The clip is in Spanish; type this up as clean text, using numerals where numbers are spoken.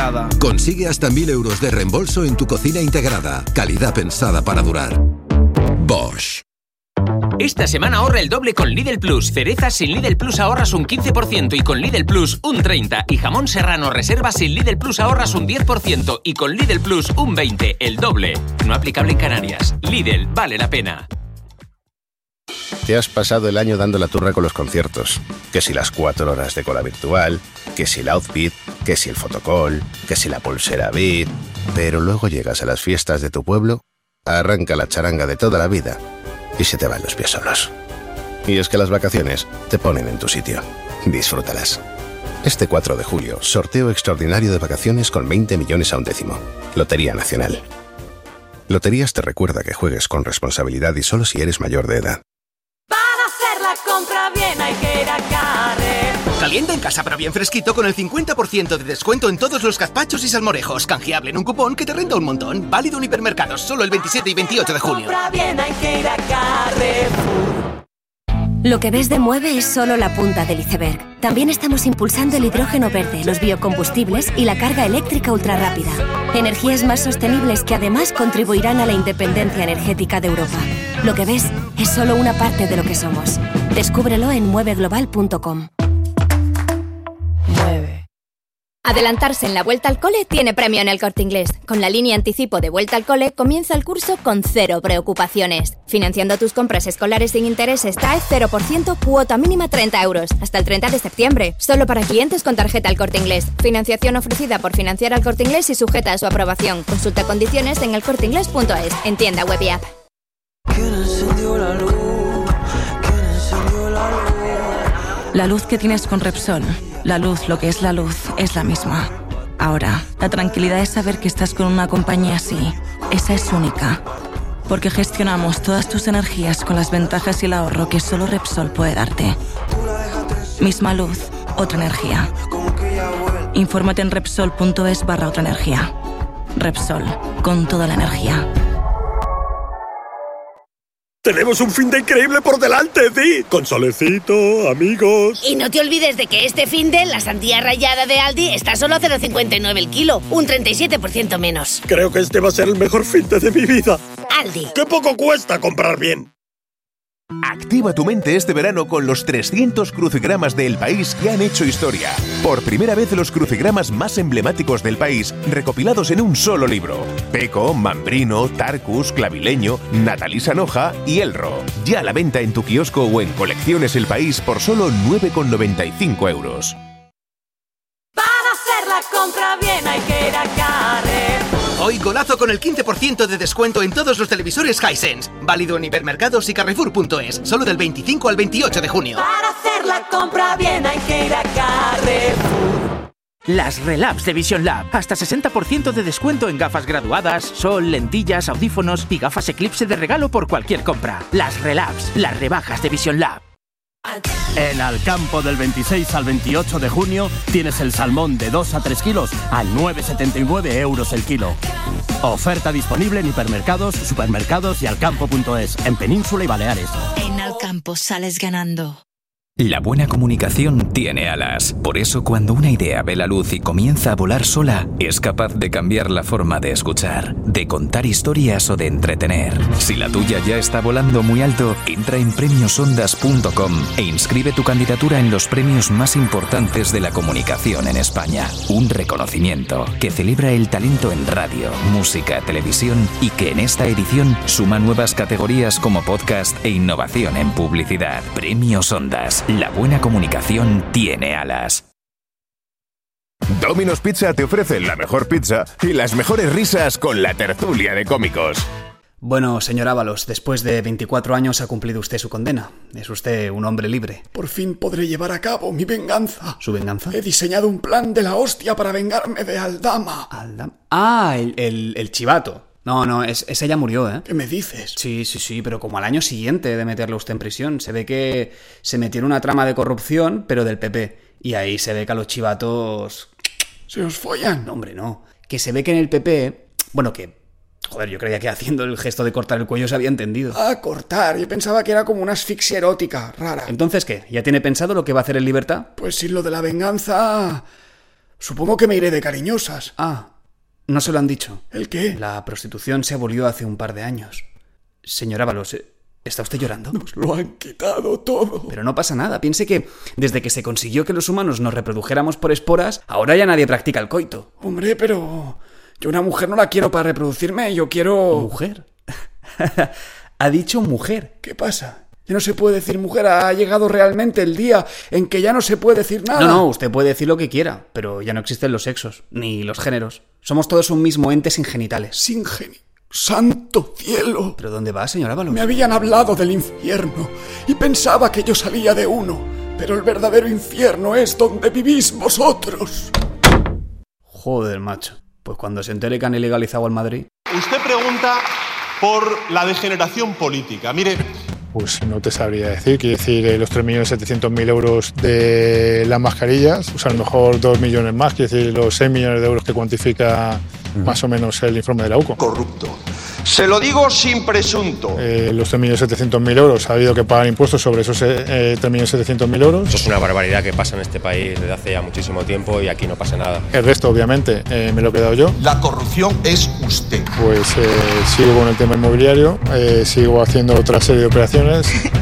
Consigue hasta 1.000 euros de reembolso en tu cocina integrada. Calidad pensada para durar. Bosch. Esta semana ahorra el doble con Lidl Plus. Cerezas sin Lidl Plus ahorras un 15% y con Lidl Plus un 30%. Y jamón serrano reserva sin Lidl Plus ahorras un 10% y con Lidl Plus un 20%. El doble. No aplicable en Canarias. Lidl, vale la pena. Te has pasado el año dando la turra con los conciertos. Que si las 4 horas de cola virtual, que si el outfit, que si el fotocall, que si la pulsera Beat. Pero luego llegas a las fiestas de tu pueblo, arranca la charanga de toda la vida y se te van los pies solos. Y es que las vacaciones te ponen en tu sitio. Disfrútalas. Este 4 de julio, sorteo extraordinario de vacaciones con 20 millones a un décimo. Lotería Nacional. Loterías te recuerda que juegues con responsabilidad y solo si eres mayor de edad. Para hacer la compra bien hay que ir a Carrefour. Caliente en casa pero bien fresquito con el 50% de descuento en todos los gazpachos y salmorejos. Canjeable en un cupón que te renta un montón. Válido en hipermercados solo el 27 y 28 de junio. Compra bien hay que ir a Carrefour. Lo que ves de Mueve es solo la punta del iceberg. También estamos impulsando el hidrógeno verde, los biocombustibles y la carga eléctrica ultrarrápida. Energías más sostenibles que además contribuirán a la independencia energética de Europa. Lo que ves es solo una parte de lo que somos. Descúbrelo en mueveglobal.com. Mueve. Adelantarse en la vuelta al cole tiene premio en El Corte Inglés. Con la línea anticipo de vuelta al cole comienza el curso con 0 preocupaciones. Financiando tus compras escolares sin intereses TAE 0%, cuota mínima 30 euros. Hasta el 30 de septiembre. Solo para clientes con tarjeta El Corte Inglés. Financiación ofrecida por Financiar al Corte Inglés y sujeta a su aprobación. Consulta condiciones en elcorteinglés.es. En tienda web y app. ¿Quién encendió la luz? ¿Quién encendió la luz? La luz que tienes con Repsol. La luz, lo que es la luz, es la misma. Ahora, la tranquilidad es saber que estás con una compañía así. Esa es única. Porque gestionamos todas tus energías con las ventajas y el ahorro que solo Repsol puede darte. Misma luz, otra energía. Infórmate en Repsol.es/otra energía. Repsol, con toda la energía. Tenemos un fin de increíble por delante, Di. Con solecito, amigos. Y no te olvides de que este fin de la sandía rallada de Aldi está solo a 0,59 el kilo, un 37% menos. Creo que este va a ser el mejor fin de mi vida. Aldi. ¡Qué poco cuesta comprar bien! Activa tu mente este verano con los 300 crucigramas de El País que han hecho historia. Por primera vez los crucigramas más emblemáticos del país recopilados en un solo libro. Peco, Mambrino, Tarcus, Clavileño, Natalí Sanoja y Elro. Ya a la venta en tu kiosco o en Colecciones El País por solo 9,95 euros. Para hacer la compra bien hay que ir a Carrefour. Hoy golazo con el 15% de descuento en todos los televisores Hisense. Válido en hipermercados y Carrefour.es. Solo del 25 al 28 de junio. Para hacer la compra bien hay que ir a Carrefour. Las Relabs de Vision Lab. Hasta 60% de descuento en gafas graduadas, sol, lentillas, audífonos y gafas Eclipse de regalo por cualquier compra. Las Relabs, las rebajas de Vision Lab. En Alcampo del 26 al 28 de junio tienes el salmón de 2 a 3 kilos a 9,79 euros el kilo. Oferta disponible en hipermercados, supermercados y alcampo.es, en Península y Baleares. En Alcampo sales ganando. La buena comunicación tiene alas. Por eso, cuando una idea ve la luz y comienza a volar sola, es capaz de cambiar la forma de escuchar, de contar historias o de entretener. Si la tuya ya está volando muy alto, entra en premiosondas.com e inscribe tu candidatura en los premios más importantes de la comunicación en España. Un reconocimiento que celebra el talento en radio, música, televisión y que en esta edición suma nuevas categorías como podcast e innovación en publicidad. Premios Ondas. La buena comunicación tiene alas. Domino's Pizza te ofrece la mejor pizza y las mejores risas con la tertulia de cómicos. Bueno, señor Ábalos, después de 24 años ha cumplido usted su condena. Es usted un hombre libre. Por fin podré llevar a cabo mi venganza. ¿Su venganza? He diseñado un plan de la hostia para vengarme de Aldama. ¿Aldama? Ah, el chivato. No, ese ya murió, ¿eh? ¿Qué me dices? Sí, pero como al año siguiente de meterlo usted en prisión. Se ve que se metió en una trama de corrupción, pero del PP. Y ahí se ve que a los chivatos... ¿Se os follan? No, hombre, no. Que se ve que en el PP... Bueno, que... Joder, yo creía que haciendo el gesto de cortar el cuello se había entendido. Ah, cortar. Yo pensaba que era como una asfixia erótica, rara. ¿Entonces qué? ¿Ya tiene pensado lo que va a hacer en libertad? Pues si lo de la venganza... Supongo que me iré de cariñosas. Ah, no se lo han dicho. ¿El qué? La prostitución se abolió hace un par de años. Señor Ábalos, ¿está usted llorando? Nos lo han quitado todo. Pero no pasa nada. Piense que desde que se consiguió que los humanos nos reprodujéramos por esporas, ahora ya nadie practica el coito. Hombre, pero yo una mujer no la quiero para reproducirme, yo quiero... ¿Mujer? Ha dicho mujer. ¿Qué pasa? Ya no se puede decir mujer, ha llegado realmente el día en que ya no se puede decir nada. No, usted puede decir lo que quiera, pero ya no existen los sexos, ni los géneros. Somos todos un mismo ente sin genitales. Sin genitales. ¡Santo cielo! ¿Pero dónde va, señor Ábalos? Me habían hablado del infierno y pensaba que yo salía de uno, pero el verdadero infierno es donde vivís vosotros. Joder, macho. Pues cuando se entere que han ilegalizado el Madrid... Usted pregunta por la degeneración política. Mire... Pues no te sabría decir, quiere decir los 3.700.000 euros de las mascarillas, pues a lo mejor 2 millones más, quiere decir los 6 millones de euros que cuantifica más o menos el informe de la UCO. Corrupto. Se lo digo sin presunto. Los 3.700.000 euros, ha habido que pagar impuestos sobre esos 3.700.000 euros. Eso es una barbaridad que pasa en este país desde hace ya muchísimo tiempo y aquí no pasa nada. El resto, obviamente, me lo he quedado yo. La corrupción es usted. Pues sigo con el tema inmobiliario, sigo haciendo otra serie de operaciones.